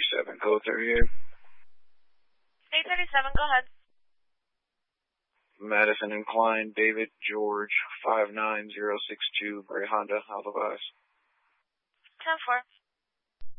837, code 38. 837, go ahead. Madison and Klein, David, George, 59062, gray Honda, I'll advise. 10-4.